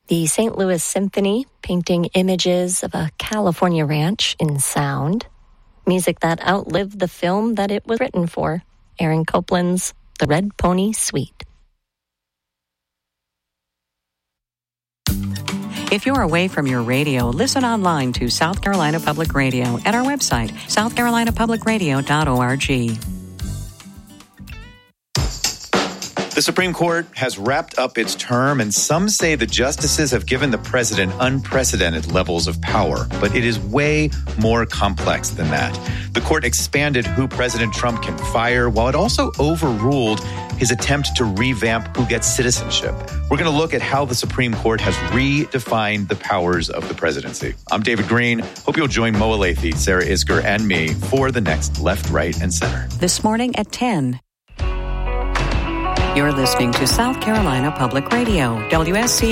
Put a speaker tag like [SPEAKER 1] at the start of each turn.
[SPEAKER 1] The St. Louis Symphony painting images of a California ranch in sound. Music that outlived the film that it was written for. Aaron Copland's The Red Pony Suite.
[SPEAKER 2] If you're away from your radio, listen online to South Carolina Public Radio at our website, southcarolinapublicradio.org.
[SPEAKER 3] The Supreme Court has wrapped up its term, and some say the justices have given the president unprecedented levels of power. But it is way more complex than that. The court expanded who President Trump can fire, while it also overruled his attempt to revamp who gets citizenship. We're going to look at how the Supreme Court has redefined the powers of the presidency. I'm David Green. Hope you'll join Mo Alathe, Sarah Isgur, and me for the next Left, Right, and Center.
[SPEAKER 2] This morning at 10. You're listening to South Carolina Public Radio, WSC